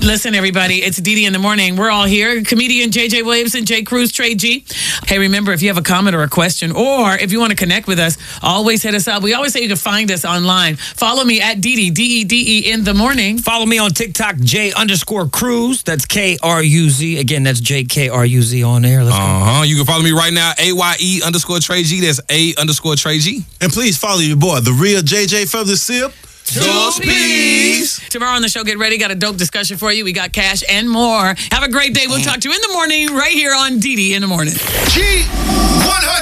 Listen, everybody, it's Dee in the morning. We're all here. Comedian JJ Williamson, Jay Cruz, Trey G. Hey, remember, if you have a comment or a question, or if you want to connect with us, always hit us up. We always say you can find us online. Follow me at Dee, D-E-D-E in the morning. Follow me on TikTok, J_Cruz. That's K-R-U-Z. Again, that's J-K-R-U-Z on there. Let's go. You can follow me right now, AYE_Trey G. That's A_Trey G. And please follow your boy, the real JJ from the SIP. Just peace. Tomorrow on the show, get ready. Got a dope discussion for you. We got cash and more. Have a great day. We'll talk to you in the morning right here on Dee in the morning. G100.